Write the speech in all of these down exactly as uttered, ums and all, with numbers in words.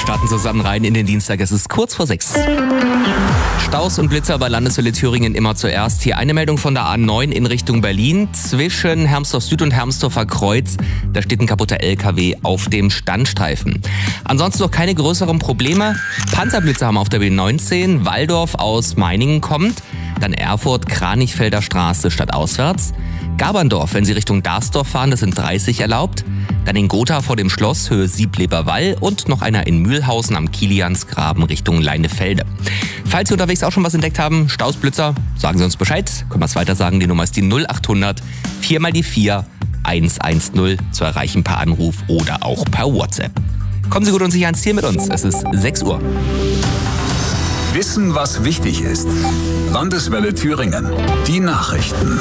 starten zusammen rein in den Dienstag. Es ist kurz vor sechs. Staus und Blitzer bei Landeswelle Thüringen immer zuerst. Hier eine Meldung von der A neun in Richtung Berlin. Zwischen Hermsdorf Süd und Hermsdorfer Kreuz. Da steht ein kaputter L K W auf dem Standstreifen. Ansonsten noch keine größeren Probleme. Panzerblitzer haben auf der B neunzehn. Walldorf aus Meiningen kommt. Dann Erfurt, Kranichfelder Straße stadtauswärts. Gaberndorf, wenn Sie Richtung Darsdorf fahren, das sind dreißig erlaubt. Dann in Gotha vor dem Schloss, Höhe Siebleber Wall und noch einer in Mühlhausen am Kiliansgraben Richtung Leinefelde. Falls Sie unterwegs auch schon was entdeckt haben, Stausblitzer, sagen Sie uns Bescheid. Können wir es weiter sagen, die Nummer ist die null achthundert vier mal die vier eins eins null zu erreichen per Anruf oder auch per WhatsApp. Kommen Sie gut und sicher ans Ziel mit uns, es ist sechs Uhr. Wissen, was wichtig ist. Landeswelle Thüringen. Die Nachrichten.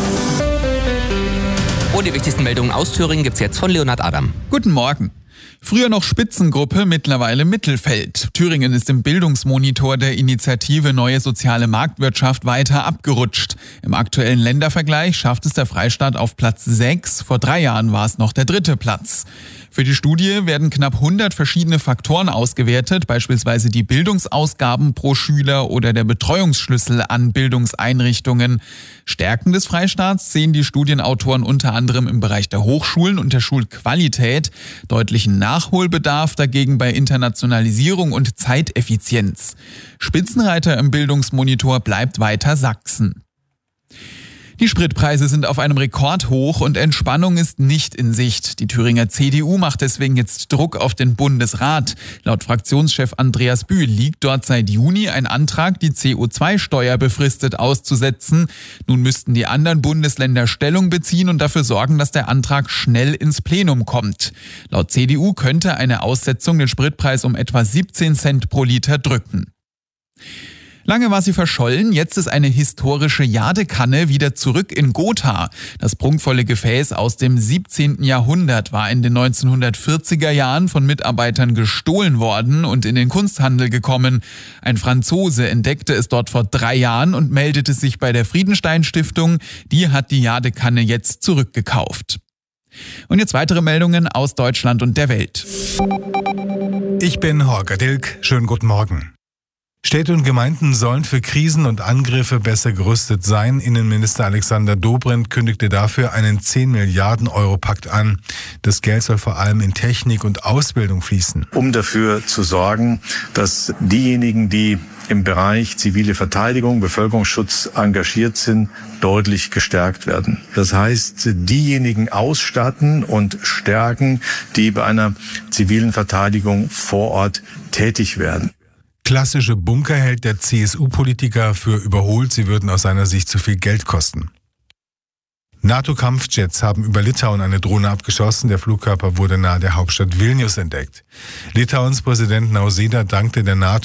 Und die wichtigsten Meldungen aus Thüringen gibt's jetzt von Leonhard Adam. Guten Morgen. Früher noch Spitzengruppe, mittlerweile Mittelfeld. Thüringen ist im Bildungsmonitor der Initiative Neue Soziale Marktwirtschaft weiter abgerutscht. Im aktuellen Ländervergleich schafft es der Freistaat auf Platz sechs. Vor drei Jahren war es noch der dritte Platz. Für die Studie werden knapp hundert verschiedene Faktoren ausgewertet, beispielsweise die Bildungsausgaben pro Schüler oder der Betreuungsschlüssel an Bildungseinrichtungen. Stärken des Freistaats sehen die Studienautoren unter anderem im Bereich der Hochschulen und der Schulqualität, deutlichen Nachholbedarf dagegen bei Internationalisierung und Zeiteffizienz. Spitzenreiter im Bildungsmonitor bleibt weiter Sachsen. Die Spritpreise sind auf einem Rekordhoch und Entspannung ist nicht in Sicht. Die Thüringer C D U macht deswegen jetzt Druck auf den Bundesrat. Laut Fraktionschef Andreas Bühl liegt dort seit Juni ein Antrag, die C O zwei Steuer befristet auszusetzen. Nun müssten die anderen Bundesländer Stellung beziehen und dafür sorgen, dass der Antrag schnell ins Plenum kommt. Laut C D U könnte eine Aussetzung den Spritpreis um etwa siebzehn Cent pro Liter drücken. Lange war sie verschollen, jetzt ist eine historische Jadekanne wieder zurück in Gotha. Das prunkvolle Gefäß aus dem siebzehnten Jahrhundert war in den neunzehnhundertvierziger Jahren von Mitarbeitern gestohlen worden und in den Kunsthandel gekommen. Ein Franzose entdeckte es dort vor drei Jahren und meldete sich bei der Friedenstein Stiftung. Die hat die Jadekanne jetzt zurückgekauft. Und jetzt weitere Meldungen aus Deutschland und der Welt. Ich bin Holger Dilk. Schönen guten Morgen. Städte und Gemeinden sollen für Krisen und Angriffe besser gerüstet sein. Innenminister Alexander Dobrindt kündigte dafür einen zehn Milliarden Euro Pakt an. Das Geld soll vor allem in Technik und Ausbildung fließen. Um dafür zu sorgen, dass diejenigen, die im Bereich zivile Verteidigung, Bevölkerungsschutz engagiert sind, deutlich gestärkt werden. Das heißt, diejenigen ausstatten und stärken, die bei einer zivilen Verteidigung vor Ort tätig werden. Klassische Bunker hält der C S U-Politiker für überholt, sie würden aus seiner Sicht zu viel Geld kosten. NATO-Kampfjets haben über Litauen eine Drohne abgeschossen. Der Flugkörper wurde nahe der Hauptstadt Vilnius entdeckt. Litauens Präsident Nausėda dankte der NATO